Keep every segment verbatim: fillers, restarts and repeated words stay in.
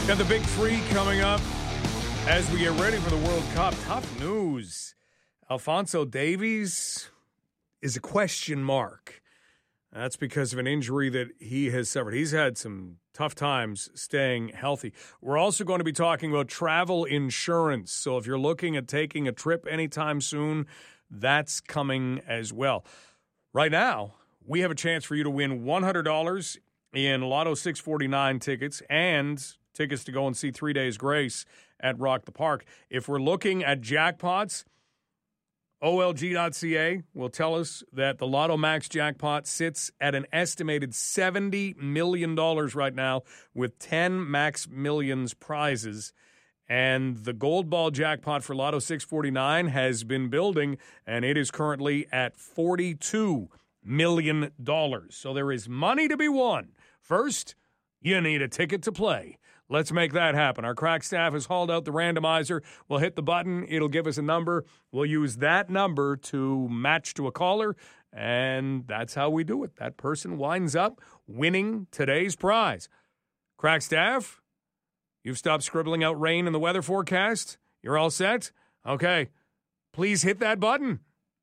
Got the big three coming up as we get ready for the World Cup. Tough news. Alphonso Davies is a question mark. That's because of an injury that he has suffered. He's had some tough times staying healthy. We're also going to be talking about travel insurance. So if you're looking at taking a trip anytime soon, that's coming as well. Right now, we have a chance for you to win one hundred dollars in Lotto six forty-nine tickets and tickets to go and see Three Days Grace at Rock the Park. If we're looking at jackpots, O L G dot C A will tell us that the Lotto Max jackpot sits at an estimated seventy million dollars right now with ten Max Millions prizes. And the Gold Ball jackpot for Lotto six forty-nine has been building, and it is currently at forty-two million dollars. So there is money to be won. First, you need a ticket to play. Let's make that happen. Our crack staff has hauled out the randomizer. We'll hit the button. It'll give us a number. We'll use that number to match to a caller, and that's how we do it. That person winds up winning today's prize. Crack staff, you've stopped scribbling out rain in the weather forecast? You're all set? Okay. Please hit that button.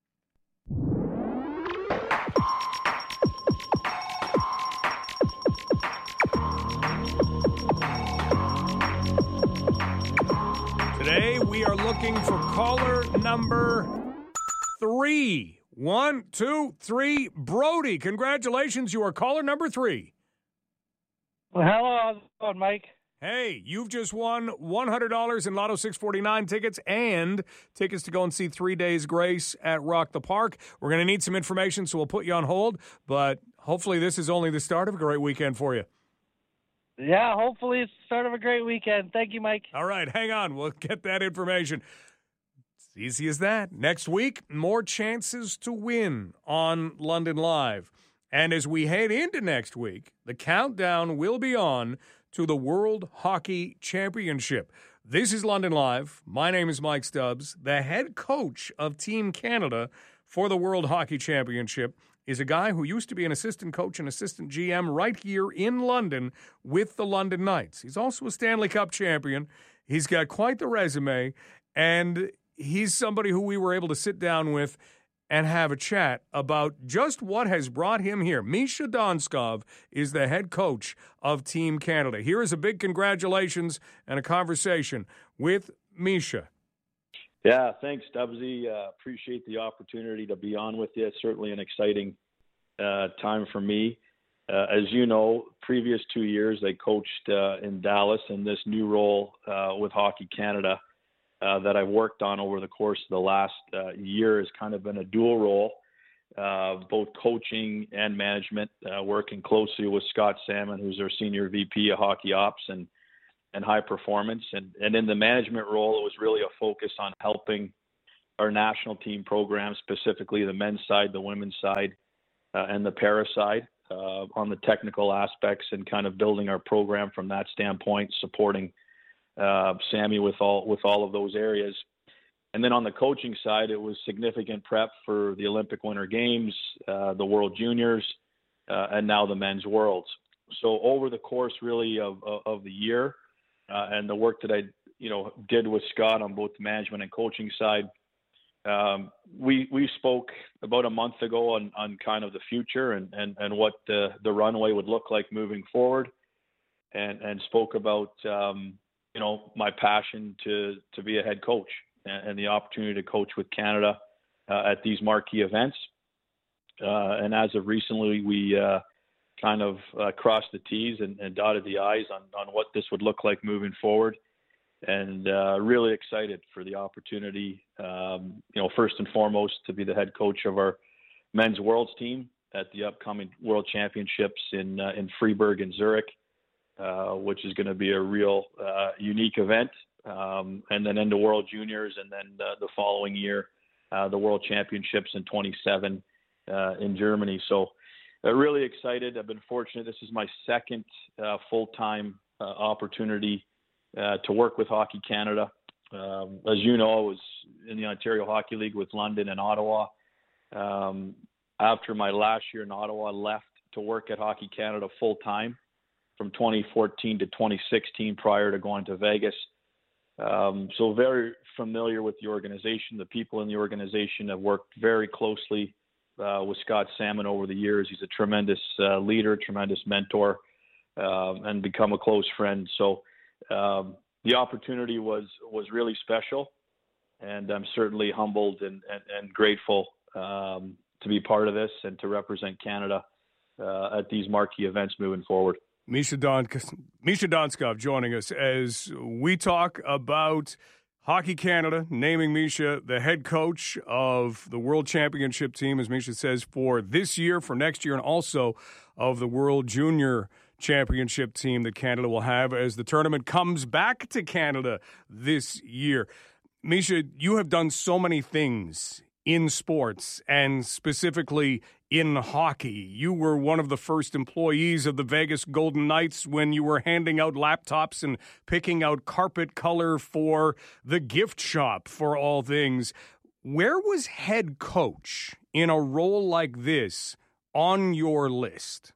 Today, we are looking for caller number three. One, two, three. Brody, congratulations. You are caller number three. Well, hello. How's it going, Mike? Hey, you've just won one hundred dollars in Lotto six forty-nine tickets and tickets to go and see Three Days Grace at Rock the Park. We're going to need some information, so we'll put you on hold, but hopefully this is only the start of a great weekend for you. Yeah, hopefully it's the start of a great weekend. Thank you, Mike. All right, hang on. We'll get that information. It's easy as that. Next week, more chances to win on London Live. And as we head into next week, the countdown will be on to the World Hockey Championship. This is London Live. My name is Mike Stubbs. The head coach of Team Canada for the World Hockey Championship is a guy who used to be an assistant coach and assistant G M right here in London with the London Knights. He's also a Stanley Cup champion. He's got quite the resume, and he's somebody who we were able to sit down with and have a chat about just what has brought him here. Misha Donskov is the head coach of Team Canada. Here is a big congratulations and a conversation with Misha. Yeah, thanks, Stubbsy. Uh, appreciate the opportunity to be on with you. It's certainly an exciting uh, time for me. Uh, as you know, previous two years I coached uh, in Dallas, and this new role uh, with Hockey Canada uh, that I've worked on over the course of the last uh, year has kind of been a dual role, uh, both coaching and management, uh, working closely with Scott Salmon, who's our Senior V P of Hockey Ops, and and high performance. And, and in the management role, it was really a focus on helping our national team program, specifically the men's side, the women's side, uh, and the para side, uh, on the technical aspects and kind of building our program from that standpoint, supporting uh, Sammy with all with all of those areas. And then on the coaching side, it was significant prep for the Olympic Winter Games, uh, the World Juniors, uh, and now the Men's Worlds. So over the course really of, of, of the year, Uh, and the work that I, you know, did with Scott on both the management and coaching side, um, we we spoke about a month ago on, on kind of the future and, and, and what the, the runway would look like moving forward, and, and spoke about, um, you know, my passion to, to be a head coach and, and the opportunity to coach with Canada uh, at these marquee events. Uh, and as of recently, we uh, kind of uh, crossed the T's and, and dotted the I's on, on what this would look like moving forward. And uh, really excited for the opportunity, um, you know, first and foremost, to be the head coach of our Men's Worlds team at the upcoming World Championships in uh, in Freiburg and Zurich, uh, which is going to be a real uh, unique event. Um, and then into World Juniors, and then uh, the following year, uh, the World Championships in twenty-seven uh, in Germany. So Uh, really excited. I've been fortunate. This is my second uh, full-time uh, opportunity uh, to work with Hockey Canada. Um, as you know, I was in the Ontario Hockey League with London and Ottawa. Um, after my last year in Ottawa, I left to work at Hockey Canada full-time from twenty fourteen to twenty sixteen prior to going to Vegas. Um, so very familiar with the organization. The people in the organization have worked very closely uh, with Scott Salmon over the years. He's a tremendous uh, leader, tremendous mentor, uh, and become a close friend. So um, the opportunity was was really special, and I'm certainly humbled and, and, and grateful um, to be part of this and to represent Canada uh, at these marquee events moving forward. Misha Don Misha Donskov joining us as we talk about Hockey Canada, naming Misha the head coach of the World Championship team, as Misha says, for this year, for next year, and also of the World Junior Championship team that Canada will have as the tournament comes back to Canada this year. Misha, you have done so many things in sports and specifically in hockey. You were one of the first employees of the Vegas Golden Knights when you were handing out laptops and picking out carpet color for the gift shop, for all things. Where was head coach in a role like this on your list?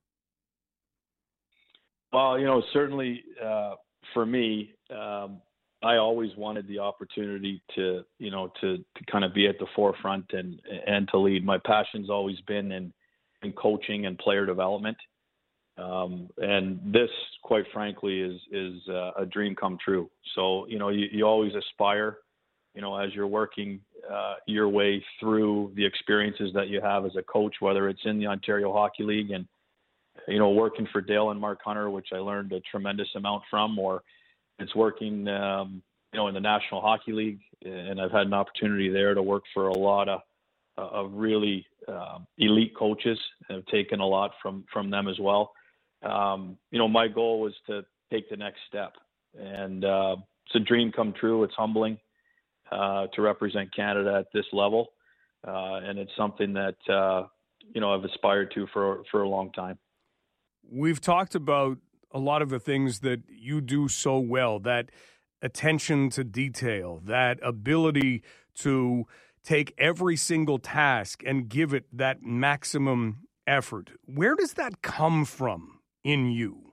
Well, you know, certainly uh, for me, um, I always wanted the opportunity to, you know, to, to kind of be at the forefront and and to lead. My passion's always been in, in coaching and player development, um, and this, quite frankly, is is uh, a dream come true. So, you know, you, you always aspire, you know, as you're working uh, your way through the experiences that you have as a coach, whether it's in the Ontario Hockey League and, you know, working for Dale and Mark Hunter, which I learned a tremendous amount from, or it's working, um, you know, in the National Hockey League, and I've had an opportunity there to work for a lot of, of really uh, elite coaches, and have taken a lot from, from them as well. Um, you know, my goal was to take the next step, and uh, it's a dream come true. It's humbling uh, to represent Canada at this level, uh, and it's something that uh, you know I've aspired to for for a long time. We've talked about a lot of the things that you do so well, that attention to detail, that ability to take every single task and give it that maximum effort. Where does that come from in you?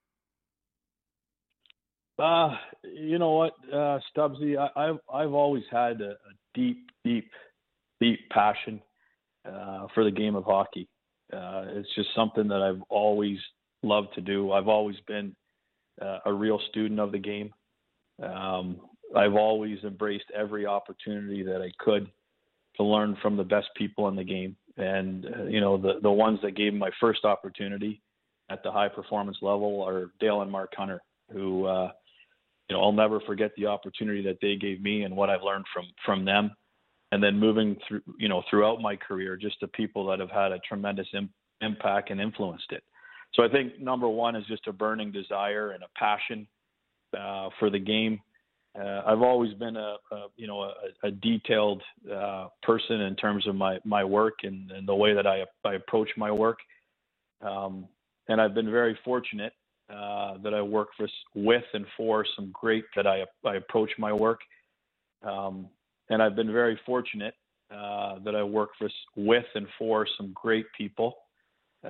Uh, you know what, uh, Stubbsy, I, I've, I've always had a, a deep, deep, deep passion uh, for the game of hockey. Uh, it's just something that I've always loved to do. I've always been uh, a real student of the game. Um, I've always embraced every opportunity that I could to learn from the best people in the game. And, uh, you know, the, the ones that gave me my first opportunity at the high performance level are Dale and Mark Hunter, who, uh, you know, I'll never forget the opportunity that they gave me and what I've learned from, from them. And then moving through, you know, throughout my career, just the people that have had a tremendous im- impact and influenced it. So I think number one is just a burning desire and a passion uh, for the game. Uh, I've always been a, a you know a, a detailed uh, person in terms of my my work and, and the way that I I approach my work. Um, and I've been very fortunate uh, that I work for, with and for some great that I I approach my work. Um, and I've been very fortunate uh, that I work for, with and for some great people